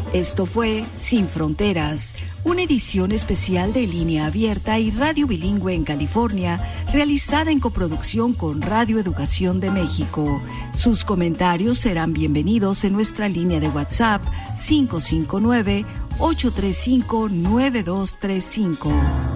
Esto fue Sin Fronteras, una edición especial de Línea Abierta y Radio Bilingüe en California, realizada en coproducción con Radio Educación de México. Sus comentarios serán bienvenidos en nuestra línea de WhatsApp 559-835-9235.